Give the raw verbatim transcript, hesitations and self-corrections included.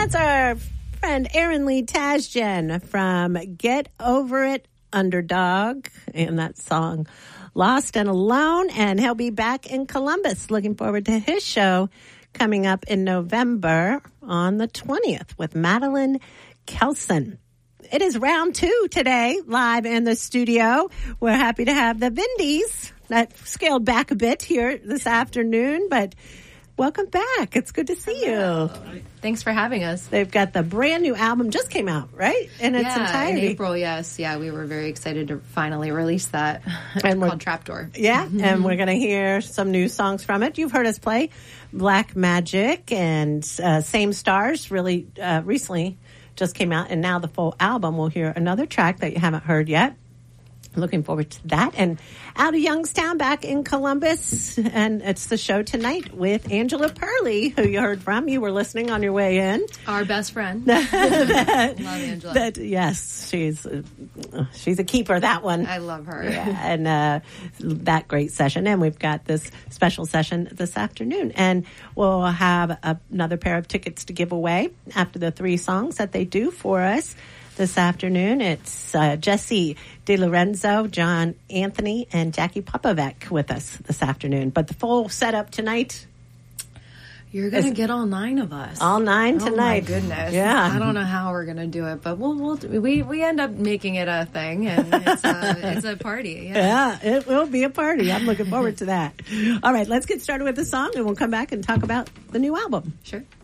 That's our friend Aaron Lee Tasjan from Get Over It, Underdog, and that song Lost and Alone. And he'll be back in Columbus. Looking forward to his show coming up in November on the twentieth with Madeline Kelson. It is round two today, live in the studio. We're happy to have the Vindies. That scaled back a bit here this afternoon, but welcome back. It's good to see you. Thanks for having us. They've got the brand new album just came out, right? In its yeah, entirety. in April, yes. Yeah, we were very excited to finally release that. It's And we're- called Trapdoor. Yeah, and we're going to hear some new songs from it. You've heard us play Black Magic and uh, Same Stars really uh, recently just came out, and now the full album. We'll hear another track that you haven't heard yet. Looking forward to that. And out of Youngstown, back in Columbus, and it's the show tonight with Angela Purley, who you heard from. You were listening on your way in. Our best friend. that, love Angela. That, yes, she's uh, she's a keeper, that one. I love her. Yeah, and uh, that great session. And we've got this special session this afternoon. And we'll have a, another pair of tickets to give away after the three songs that they do for us. This afternoon, it's uh, Jesse DiLorenzo, John Anthony, and Jackie Popovec with us this afternoon. But the full setup tonight, You're going to get all nine of us. all nine Oh, tonight. my goodness. Yeah. I don't know how we're going to do it, but we'll, we'll do, we, we end up making it a thing, and it's a, it's a party. Yeah. Yeah, it will be a party. I'm looking forward to that. All right, let's get started with the song, and we'll come back and talk about the new album. Sure.